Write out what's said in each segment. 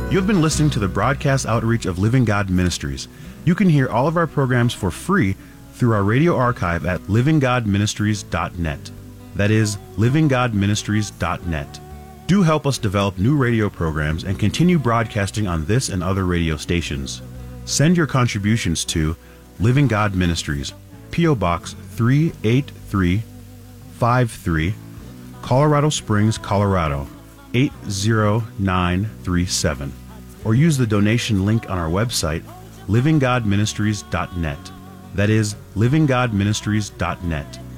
You have been listening to the broadcast outreach of Living God Ministries. You can hear all of our programs for free through our radio archive at livinggodministries.net. That is, livinggodministries.net. Do help us develop new radio programs and continue broadcasting on this and other radio stations. Send your contributions to Living God Ministries, P.O. Box 38353, Colorado Springs, Colorado 80937, or use the donation link on our website, livinggodministries.net. That is, livinggodministries.net.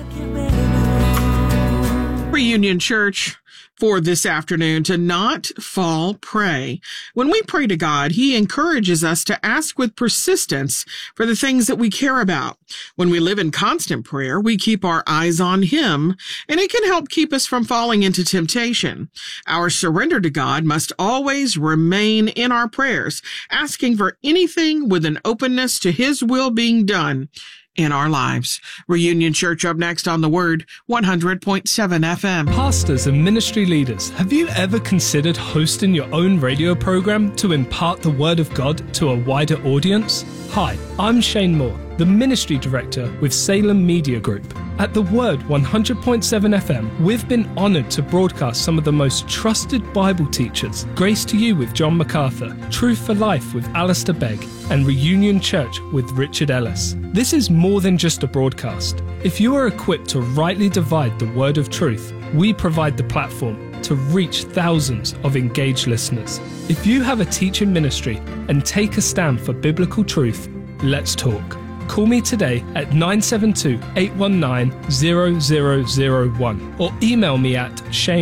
Reunion Church, for this afternoon, to not fall prey. When we pray to God, He encourages us to ask with persistence for the things that we care about. When we live in constant prayer, we keep our eyes on Him, and it can help keep us from falling into temptation. Our surrender to God must always remain in our prayers, asking for anything with an openness to His will being done in our lives. Reunion Church up next on The Word, 100.7 FM. Pastors and ministry leaders, have you ever considered hosting your own radio program to impart the Word of God to a wider audience? Hi, I'm Shane Moore, the Ministry Director with Salem Media Group. At The Word 100.7 FM, we've been honored to broadcast some of the most trusted Bible teachers, Grace to You with John MacArthur, Truth for Life with Alistair Begg, and Reunion Church with Richard Ellis. This is more than just a broadcast. If you are equipped to rightly divide the word of truth, we provide the platform to reach thousands of engaged listeners. If you have a teaching ministry and take a stand for biblical truth, let's talk. Call me today at 972-819-0001 or email me at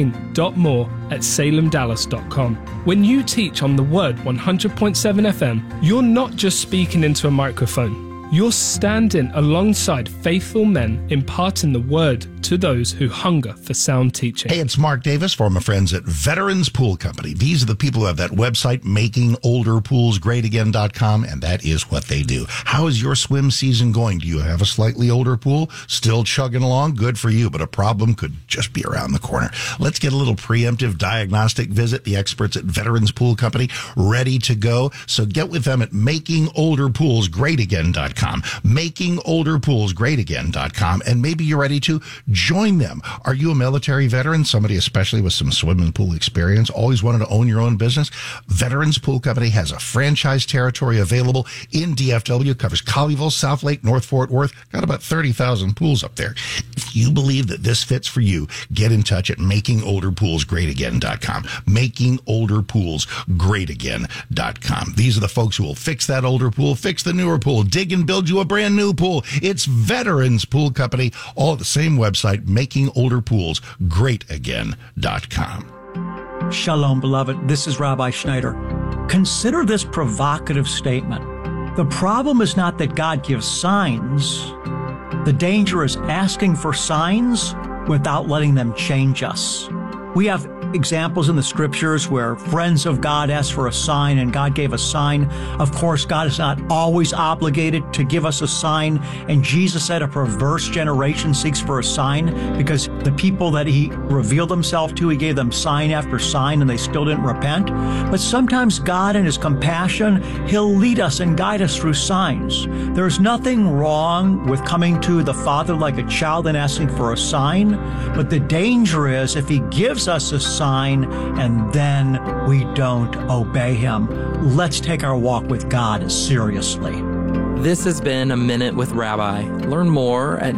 shane.moore@salemdallas.com. When you teach on The Word 100.7 FM, you're not just speaking into a microphone. You're standing alongside faithful men imparting the Word to those who hunger for sound teaching. Hey, it's Mark Davis for my friends at Veterans Pool Company. These are the people who have that website, makingolderpoolsgreatagain.com, and that is what they do. How is your swim season going? Do you have a slightly older pool? Still chugging along? Good for you, but a problem could just be around the corner. Let's get a little preemptive diagnostic visit. The experts at Veterans Pool Company ready to go. So get with them at makingolderpoolsgreatagain.com, makingolderpoolsgreatagain.com, and maybe you're ready to join them. Are you a military veteran? Somebody especially with some swimming pool experience? Always wanted to own your own business? Veterans Pool Company has a franchise territory available in DFW. Covers Colleyville, South Lake, North Fort Worth. Got about 30,000 pools up there. If you believe that this fits for you, get in touch at makingolderpoolsgreatagain.com. makingolderpoolsgreatagain.com. These are the folks who will fix that older pool, fix the newer pool, dig and build you a brand new pool. It's Veterans Pool Company, all at the same website, makingolderpoolsgreatagain.com. Shalom, beloved. This is Rabbi Schneider. Consider this provocative statement. The problem is not that God gives signs. The danger is asking for signs without letting them change us. We have examples in the scriptures where friends of God asked for a sign and God gave a sign. Of course, God is not always obligated to give us a sign. And Jesus said a perverse generation seeks for a sign because the people that He revealed Himself to, He gave them sign after sign and they still didn't repent. But sometimes God in His compassion, He'll lead us and guide us through signs. There's nothing wrong with coming to the Father like a child and asking for a sign. But the danger is if He gives us a sign and then we don't obey Him. Let's take our walk with God seriously. This has been A Minute with Rabbi. Learn more at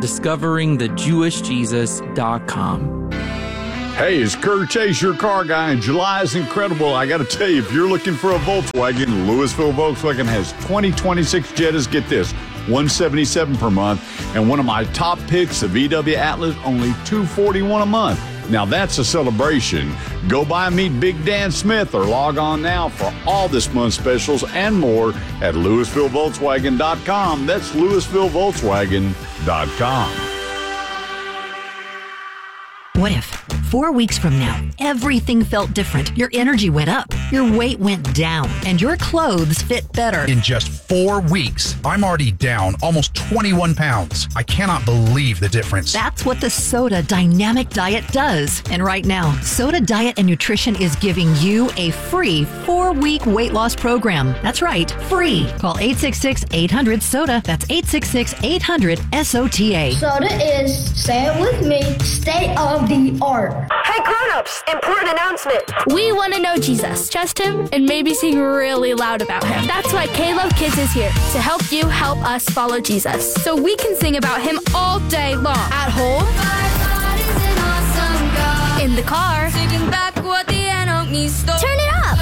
discoveringthejewishjesus.com. Hey, it's Kurt Chase, your car guy, and July is incredible. I got to tell you, if you're looking for a Volkswagen, Louisville Volkswagen has 2026 Jettas, get this, $177 per month, and one of my top picks, the VW Atlas, only $241 a month. Now that's a celebration. Go by and meet Big Dan Smith or log on now for all this month's specials and more at LouisvilleVolkswagen.com. That's LouisvilleVolkswagen.com. What if 4 weeks from now, everything felt different, your energy went up, Your weight went down and your clothes fit better. In just 4 weeks, I'm already down almost 21 pounds. I cannot believe the difference. That's what the Soda Dynamic Diet does. And right now, Soda Diet and Nutrition is giving you a free 4-week weight loss program. That's right, free. Call 866-800-SODA. That's 866-800-SOTA. Soda is, say it with me, state of the art. Hey grown-ups, important announcement. We want to know Jesus, trust him, and maybe sing really loud about him. That's why K-Love Kids is here to help you help us follow Jesus, so we can sing about him all day long. At home, in the car, turn it up.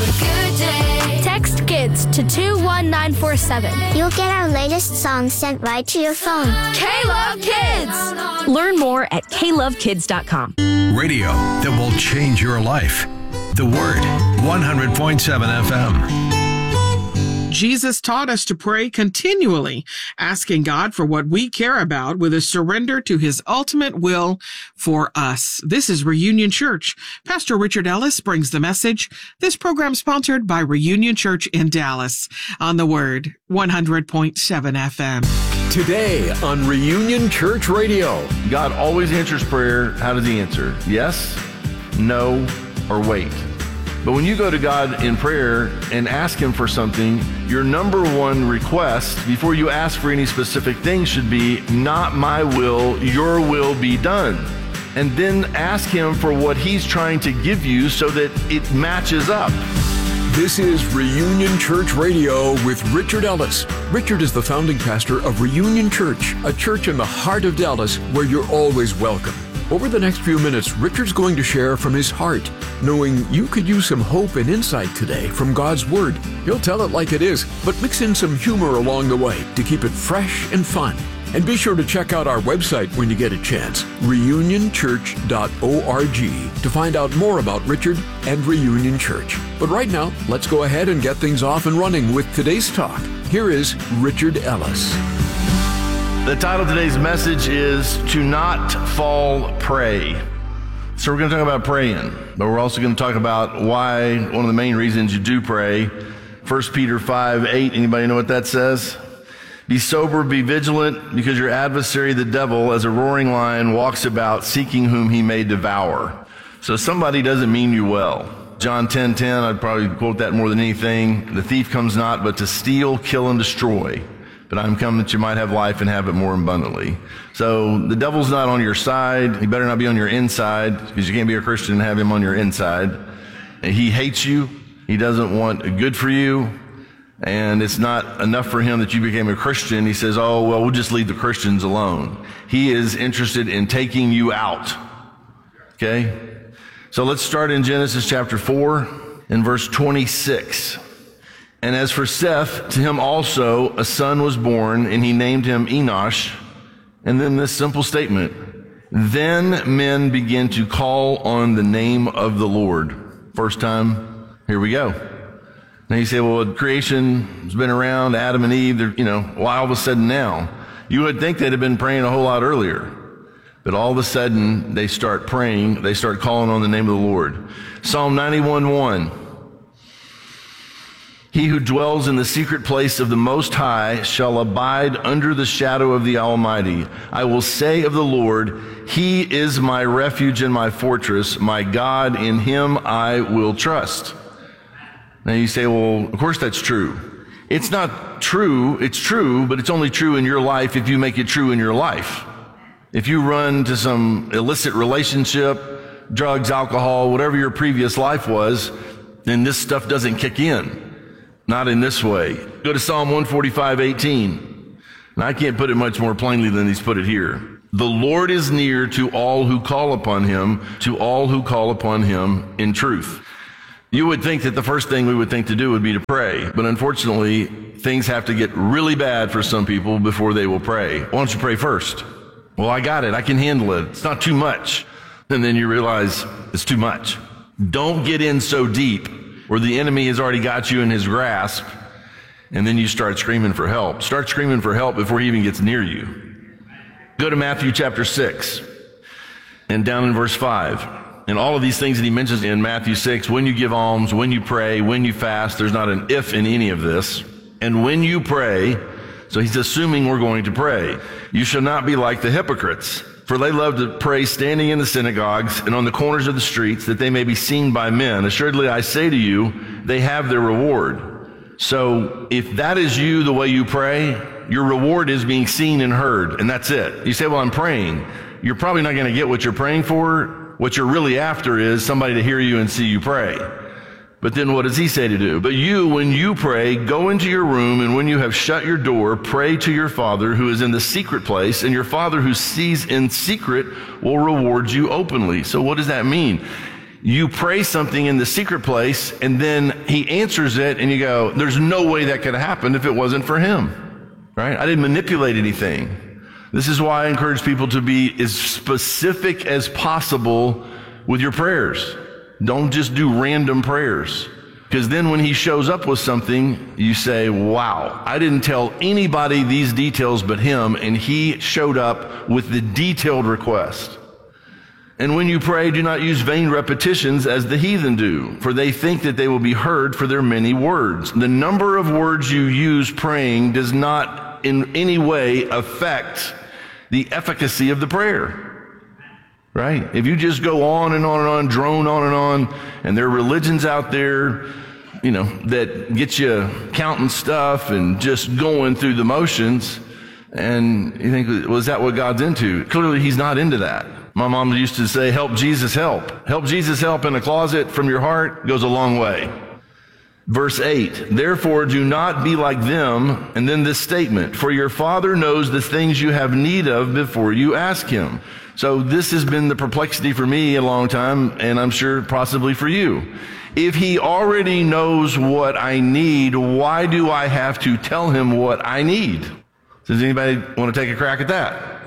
Text KIDS to 21947. You'll get our latest songs sent right to your phone. K-Love Kids. Learn more at klovekids.com. Radio that will change your life. The Word, 100.7 FM. Jesus taught us to pray continually, asking God for what we care about with a surrender to his ultimate will for us. This is Reunion Church. Pastor Richard Ellis brings the message. This program sponsored by Reunion Church in Dallas on The Word, 100.7 FM. Today on Reunion Church Radio. God always answers prayer. How does he answer? Yes, no, or wait. But when you go to God in prayer and ask him for something, your number one request before you ask for any specific thing should be, not my will, your will be done. And then ask him for what he's trying to give you so that it matches up. This is Reunion Church Radio with Richard Ellis. Richard is the founding pastor of Reunion Church, a church in the heart of Dallas where you're always welcome. Over the next few minutes, Richard's going to share from his heart, knowing you could use some hope and insight today from God's Word. He'll tell it like it is, but mix in some humor along the way to keep it fresh and fun. And be sure to check out our website when you get a chance, reunionchurch.org, to find out more about Richard and Reunion Church. But right now, let's go ahead and get things off and running with today's talk. Here is Richard Ellis. The title of today's message is To Not Fall Prey. So we're going to talk about praying, but we're also going to talk about why, one of the main reasons you do pray. 1 Peter 5:8, anybody know what that says? Be sober, be vigilant, because your adversary, the devil, as a roaring lion, walks about seeking whom he may devour. So somebody doesn't mean you well. John 10:10, I'd probably quote that more than anything. The thief comes not but to steal, kill, and destroy. But I'm come that you might have life and have it more abundantly. So the devil's not on your side. He better not be on your inside, because you can't be a Christian and have him on your inside. And he hates you. He doesn't want good for you. And it's not enough for him that you became a Christian. He says, oh, well, we'll just leave the Christians alone. He is interested in taking you out. Okay? So let's start in Genesis chapter 4 and verse 26. And as for Seth, to him also a son was born, and he named him Enosh. And then this simple statement, then men begin to call on the name of the Lord. First time, here we go. Now you say, well, creation has been around, Adam and Eve, why all of a sudden now? You would think they'd have been praying a whole lot earlier. But all of a sudden, they start praying, they start calling on the name of the Lord. Psalm 91:1. He who dwells in the secret place of the Most High shall abide under the shadow of the Almighty. I will say of the Lord, he is my refuge and my fortress, my God, in him I will trust. Now you say, well, of course that's true. It's not true, it's true, but it's only true in your life if you make it true in your life. If you run to some illicit relationship, drugs, alcohol, whatever your previous life was, then this stuff doesn't kick in. Not in this way. Go to Psalm 145:18. And I can't put it much more plainly than he's put it here. The Lord is near to all who call upon him, to all who call upon him in truth. You would think that the first thing we would think to do would be to pray. But unfortunately, things have to get really bad for some people before they will pray. Why don't you pray first? Well, I got it. I can handle it. It's not too much. And then you realize it's too much. Don't get in so deep where the enemy has already got you in his grasp, and then you start screaming for help. Start screaming for help before he even gets near you. Go to Matthew chapter 6, and down in verse 5. And all of these things that he mentions in Matthew 6, when you give alms, when you pray, when you fast, there's not an if in any of this. And when you pray, so he's assuming we're going to pray, you shall not be like the hypocrites, for they love to pray standing in the synagogues and on the corners of the streets, that they may be seen by men. Assuredly, I say to you, they have their reward. So if that is you, the way you pray, your reward is being seen and heard, and that's it. You say, well, I'm praying. You're probably not going to get what you're praying for. What you're really after is somebody to hear you and see you pray. But then what does he say to do? But you, when you pray, go into your room, and when you have shut your door, pray to your Father who is in the secret place, and your Father who sees in secret will reward you openly. So what does that mean? You pray something in the secret place, and then he answers it, and you go, there's no way that could have happened if it wasn't for him, right? I didn't manipulate anything. This is why I encourage people to be as specific as possible with your prayers. Don't just do random prayers, because then when he shows up with something, you say, wow, I didn't tell anybody these details but him, and he showed up with the detailed request. And when you pray, do not use vain repetitions as the heathen do, for they think that they will be heard for their many words. The number of words you use praying does not in any way affect the efficacy of the prayer. Right? If you just go on and on and on, drone on and on, and there are religions out there, that get you counting stuff and just going through the motions, and you think, well, is that what God's into? Clearly, he's not into that. My mom used to say, help Jesus help. Help Jesus help in a closet from your heart goes a long way. Verse 8, therefore do not be like them, and then this statement, for your Father knows the things you have need of before you ask him. So this has been the perplexity for me a long time, and I'm sure possibly for you. If he already knows what I need, why do I have to tell him what I need? Does anybody want to take a crack at that?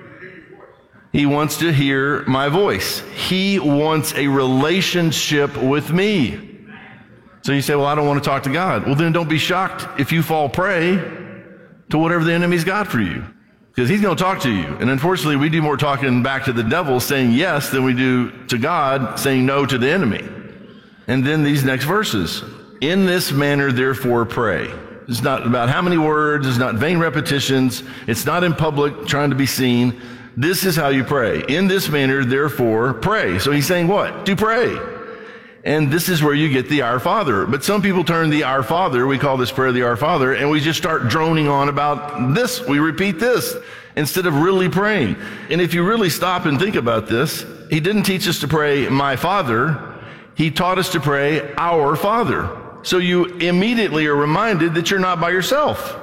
He wants to hear my voice. He wants a relationship with me. So you say, well, I don't want to talk to God. Well, then don't be shocked if you fall prey to whatever the enemy's got for you, because he's going to talk to you. And unfortunately, we do more talking back to the devil saying yes than we do to God saying no to the enemy. And then these next verses, in this manner, therefore, pray. It's not about how many words. It's not vain repetitions. It's not in public trying to be seen. This is how you pray. In this manner, therefore, pray. So he's saying what? To pray. And this is where you get the Our Father. But some people turn the Our Father, we call this prayer the Our Father, and we just start droning on about this. We repeat this instead of really praying. And if you really stop and think about this, he didn't teach us to pray, my Father. He taught us to pray, our Father. So you immediately are reminded that you're not by yourself,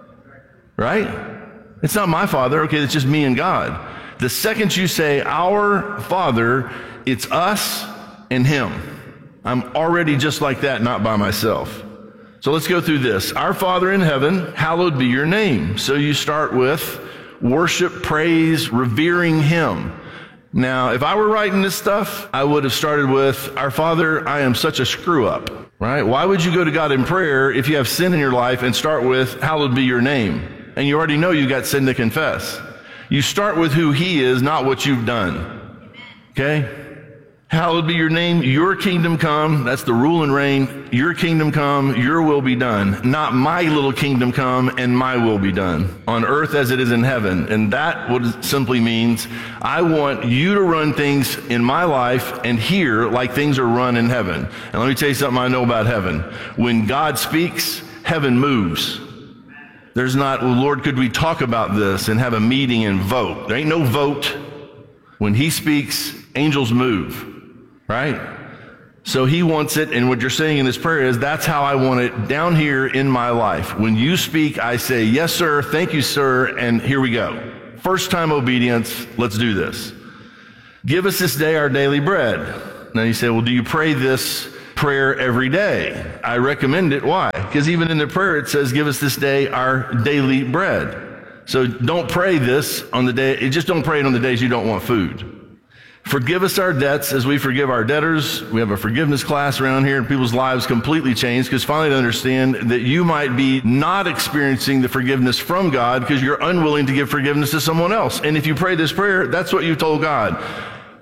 right? It's not my Father. Okay, it's just me and God. The second you say, our Father, it's us and him. I'm already just like that, not by myself. So let's go through this. Our Father in heaven, hallowed be your name. So you start with worship, praise, revering him. Now, if I were writing this stuff, I would have started with, our Father, I am such a screw up, right? Why would you go to God in prayer if you have sin in your life and start with, hallowed be your name? And you already know you got sin to confess. You start with who he is, not what you've done. Okay? Hallowed be your name, your kingdom come. That's the rule and reign. Your kingdom come, your will be done. Not my little kingdom come and my will be done on earth as it is in heaven. And that what simply means, I want you to run things in my life and here like things are run in heaven. And let me tell you something I know about heaven. When God speaks, heaven moves. There's not, well, Lord, could we talk about this and have a meeting and vote? There ain't no vote. When he speaks, angels move. Right? So he wants it, and what you're saying in this prayer is, that's how I want it down here in my life. When you speak, I say, yes, sir, thank you, sir, and here we go. First time obedience, let's do this. Give us this day our daily bread. Now you say, well, do you pray this prayer every day? I recommend it. Why? Because even in the prayer it says, give us this day our daily bread. So don't pray this on the day, just don't pray it on the days you don't want food. Forgive us our debts as we forgive our debtors. We have a forgiveness class around here, and people's lives completely changed because finally they understand that you might be not experiencing the forgiveness from God because you're unwilling to give forgiveness to someone else. And if you pray this prayer, that's what you told God.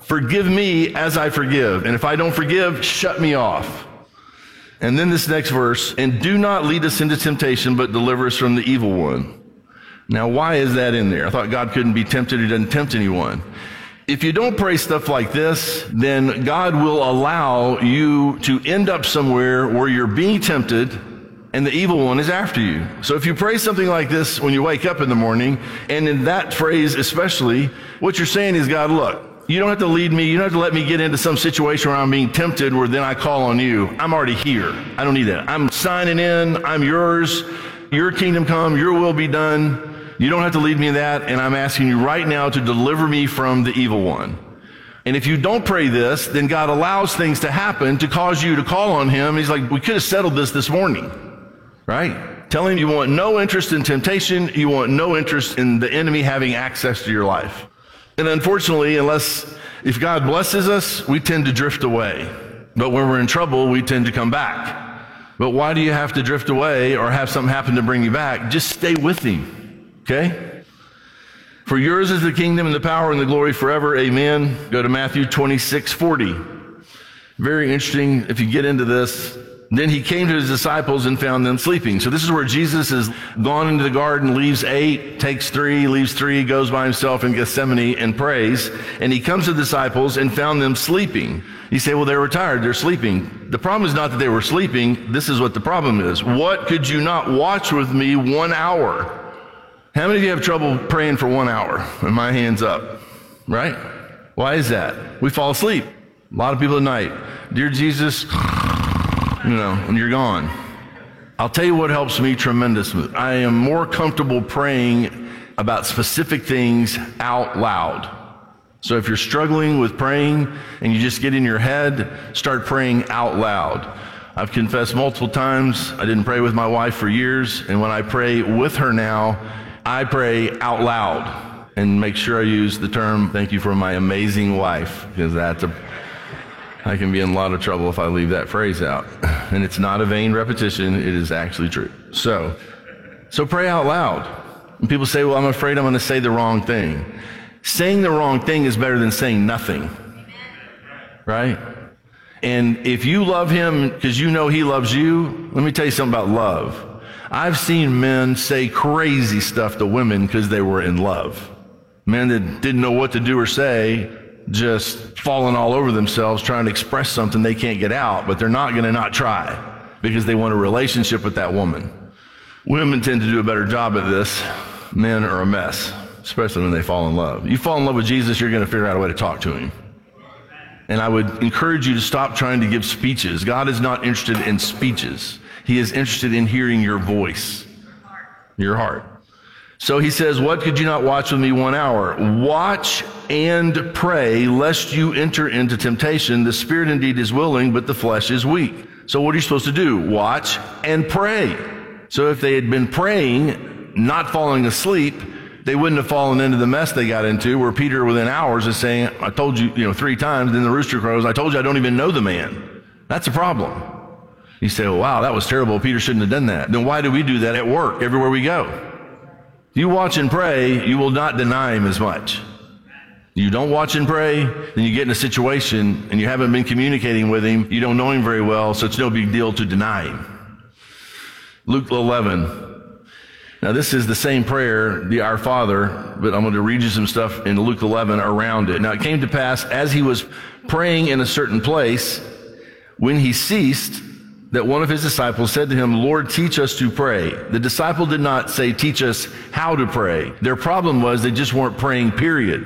Forgive me as I forgive. And if I don't forgive, shut me off. And then this next verse, and do not lead us into temptation, but deliver us from the evil one. Now, why is that in there? I thought God couldn't be tempted. He doesn't tempt anyone. If you don't pray stuff like this, then God will allow you to end up somewhere where you're being tempted and the evil one is after you. So if you pray something like this when you wake up in the morning, and in that phrase especially, what you're saying is, God, look, you don't have to lead me. You don't have to let me get into some situation where I'm being tempted where then I call on you. I'm already here. I don't need that. I'm signing in. I'm yours. Your kingdom come. Your will be done. You don't have to lead me in that. And I'm asking you right now to deliver me from the evil one. And if you don't pray this, then God allows things to happen to cause you to call on him. He's like, we could have settled this morning, right? Tell him you want no interest in temptation. You want no interest in the enemy having access to your life. And unfortunately, if God blesses us, we tend to drift away. But when we're in trouble, we tend to come back. But why do you have to drift away or have something happen to bring you back? Just stay with him, okay? For yours is the kingdom and the power and the glory forever, amen. Go to Matthew 26:40. Very interesting if you get into this. Then he came to his disciples and found them sleeping. So this is where Jesus has gone into the garden, leaves 8, takes 3, leaves 3, goes by himself in Gethsemane and prays. And he comes to the disciples and found them sleeping. You say, well, they were tired. They're sleeping. The problem is not that they were sleeping. This is what the problem is. What could you not watch with me 1 hour? How many of you have trouble praying for 1 hour? And my hand's up, right? Why is that? We fall asleep. A lot of people at night. Dear Jesus, and you're gone. I'll tell you what helps me tremendously. I am more comfortable praying about specific things out loud. So if you're struggling with praying and you just get in your head, start praying out loud. I've confessed multiple times. I didn't pray with my wife for years. And when I pray with her now, I pray out loud and make sure I use the term, thank you for my amazing wife, because I can be in a lot of trouble if I leave that phrase out. And it's not a vain repetition. It is actually true. So pray out loud. And people say, well, I'm afraid I'm going to say the wrong thing. Saying the wrong thing is better than saying nothing. Right? And if you love him because you know he loves you, let me tell you something about love. I've seen men say crazy stuff to women because they were in love. Men that didn't know what to do or say, just falling all over themselves trying to express something they can't get out, but they're not going to not try because they want a relationship with that woman. Women tend to do a better job at this. Men are a mess, especially when they fall in love. You fall in love with Jesus, you're going to figure out a way to talk to him. And I would encourage you to stop trying to give speeches. God is not interested in speeches. He is interested in hearing your voice, your heart. So he says, what could you not watch with me 1 hour? Watch and pray lest you enter into temptation. The spirit indeed is willing, but the flesh is weak. So what are you supposed to do? Watch and pray. So if they had been praying, not falling asleep, they wouldn't have fallen into the mess they got into, where Peter within hours is saying, I told you, 3 times, then the rooster crows, I told you I don't even know the man. That's a problem. You say, well, wow, that was terrible. Peter shouldn't have done that. Then why do we do that at work, everywhere we go? You watch and pray, you will not deny him as much. You don't watch and pray, then you get in a situation and you haven't been communicating with him, you don't know him very well, so it's no big deal to deny him. Luke 11. Now this is the same prayer, the Our Father, but I'm going to read you some stuff in Luke 11 around it. Now it came to pass, as he was praying in a certain place, when he ceased, that one of his disciples said to him, Lord, teach us to pray. The disciple did not say, teach us how to pray. Their problem was they just weren't praying, period.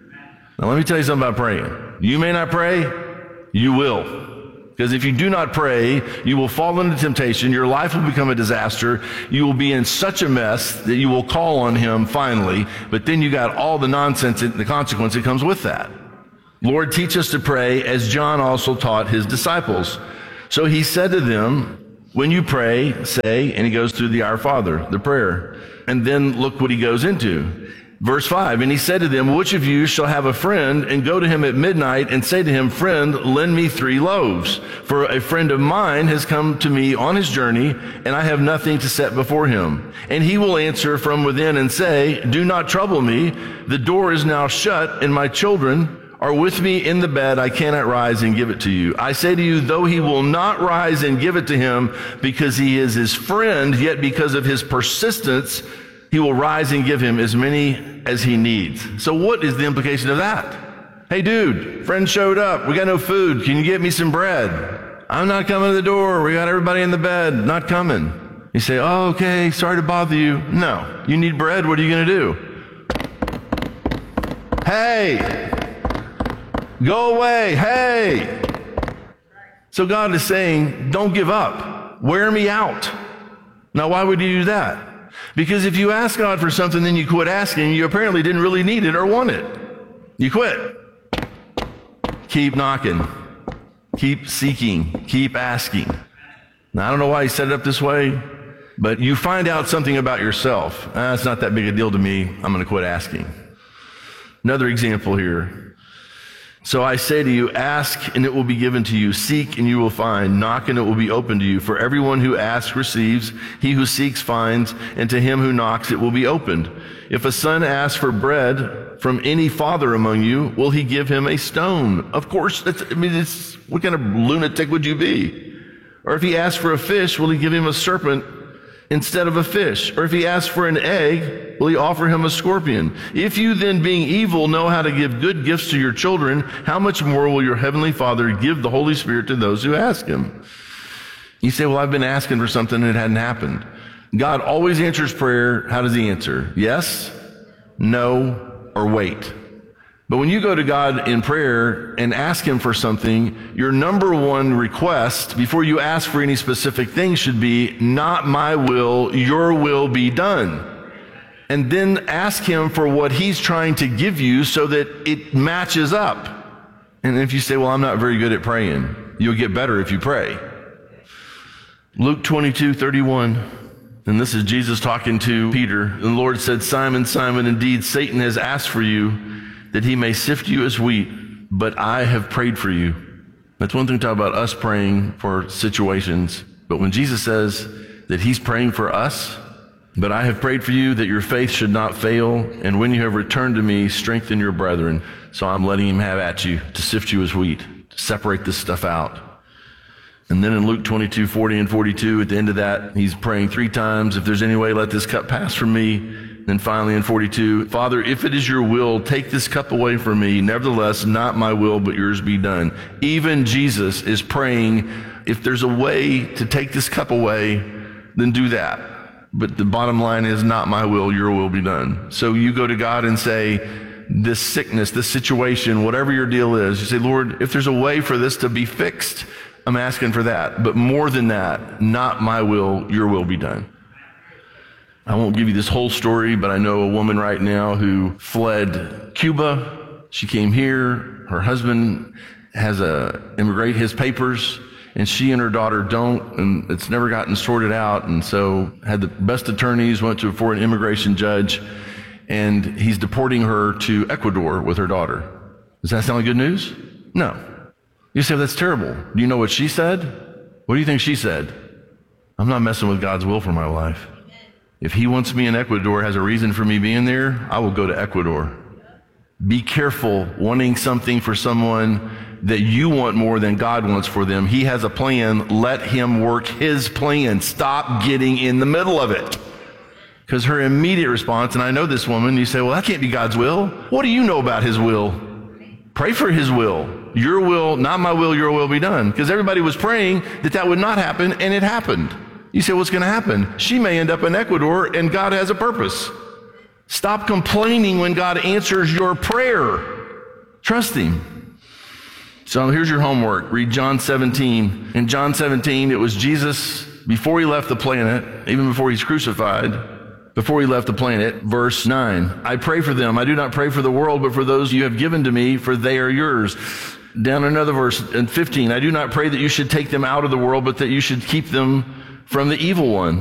Now let me tell you something about praying. You may not pray, you will. Because if you do not pray, you will fall into temptation. Your life will become a disaster. You will be in such a mess that you will call on him finally. But then you got all the nonsense, the consequence that comes with that. Lord, teach us to pray as John also taught his disciples. So he said to them, when you pray, say, and he goes through the Our Father, the prayer. And then look what he goes into. Verse 5, and he said to them, which of you shall have a friend and go to him at midnight and say to him, friend, lend me 3 loaves. For a friend of mine has come to me on his journey, and I have nothing to set before him. And he will answer from within and say, do not trouble me. The door is now shut, and my children are with me in the bed, I cannot rise and give it to you. I say to you, though he will not rise and give it to him because he is his friend, yet because of his persistence, he will rise and give him as many as he needs. So what is the implication of that? Hey, dude, friend showed up. We got no food. Can you get me some bread? I'm not coming to the door. We got everybody in the bed. Not coming. You say, oh, okay, sorry to bother you. No, you need bread. What are you going to do? Hey, go away. Hey. So God is saying, don't give up. Wear me out. Now, why would you do that? Because if you ask God for something, then you quit asking, you apparently didn't really need it or want it. You quit. Keep knocking. Keep seeking. Keep asking. Now, I don't know why he set it up this way, but you find out something about yourself. It's not that big a deal to me. I'm going to quit asking. Another example here. So I say to you, ask and it will be given to you. Seek and you will find. Knock and it will be opened to you. For everyone who asks receives. He who seeks finds. And to him who knocks it will be opened. If a son asks for bread from any father among you, will he give him a stone? Of course. What kind of lunatic would you be? Or if he asks for a fish, will he give him a serpent instead of a fish? Or if he asks for an egg, will he offer him a scorpion? If you then, being evil, know how to give good gifts to your children, how much more will your heavenly Father give the Holy Spirit to those who ask him? You say, well, I've been asking for something and it hadn't happened. God always answers prayer. How does he answer? Yes, no, or wait. But when you go to God in prayer and ask him for something, your number one request before you ask for any specific thing should be, not my will, your will be done. And then ask him for what he's trying to give you so that it matches up. And if you say, well, I'm not very good at praying, you'll get better if you pray. Luke 22:31. And this is Jesus talking to Peter. And the Lord said, Simon, Simon, indeed Satan has asked for you that he may sift you as wheat, but I have prayed for you. That's one thing to talk about us praying for situations. But when Jesus says that he's praying for us, but I have prayed for you that your faith should not fail, and when you have returned to me, strengthen your brethren. So I'm letting him have at you to sift you as wheat, to separate this stuff out. And then in Luke 22:40 and 42, at the end of that, he's praying 3 times, if there's any way, let this cup pass from me. Then finally in 42, Father, if it is your will, take this cup away from me. Nevertheless, not my will, but yours be done. Even Jesus is praying, if there's a way to take this cup away, then do that. But the bottom line is, not my will, your will be done. So you go to God and say, this sickness, this situation, whatever your deal is, you say, Lord, if there's a way for this to be fixed, I'm asking for that. But more than that, not my will, your will be done. I won't give you this whole story, but I know a woman right now who fled Cuba. She came here. Her husband has immigrate his papers, and she and her daughter don't, and it's never gotten sorted out. And so had the best attorneys, went for an immigration judge, and he's deporting her to Ecuador with her daughter. Does that sound like good news? No. You say, that's terrible. Do you know what she said? What do you think she said? I'm not messing with God's will for my life. If he wants me in Ecuador, has a reason for me being there, I will go to Ecuador. Be careful wanting something for someone that you want more than God wants for them. He has a plan. Let him work his plan. Stop getting in the middle of it. Because her immediate response, and I know this woman, you say, well, that can't be God's will. What do you know about his will? Pray for his will. Your will, not my will, your will be done. Because everybody was praying that would not happen, and it happened. You say, what's going to happen? She may end up in Ecuador, and God has a purpose. Stop complaining when God answers your prayer. Trust him. So here's your homework. Read John 17. In John 17, it was Jesus, before he left the planet, even before he's crucified, before he left the planet, verse 9. I pray for them. I do not pray for the world, but for those you have given to me, for they are yours. Down another verse, in 15. I do not pray that you should take them out of the world, but that you should keep them from the evil one.